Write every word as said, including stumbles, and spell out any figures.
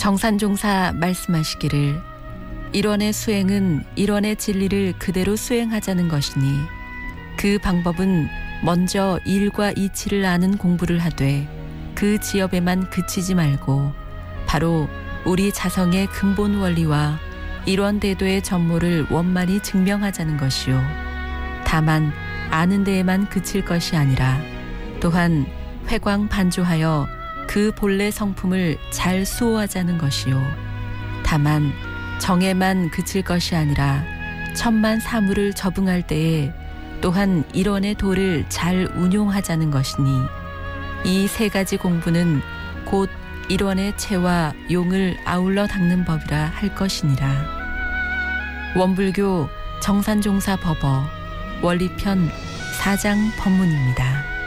정산종사 말씀하시기를 일원의 수행은 일원의 진리를 그대로 수행하자는 것이니 그 방법은 먼저 일과 이치를 아는 공부를 하되 그 지엽에만 그치지 말고 바로 우리 자성의 근본 원리와 일원대도의 전모를 원만히 증명하자는 것이요. 다만 아는 데에만 그칠 것이 아니라 또한 회광반조하여 그 본래 성품을 잘 수호하자는 것이요. 다만 정에만 그칠 것이 아니라 천만 사물을 접응할 때에 또한 일원의 도를 잘 운용하자는 것이니 이 세 가지 공부는 곧 일원의 체와 용을 아울러 닦는 법이라 할 것이니라. 원불교 정산종사 법어 원리편 사 장 법문입니다.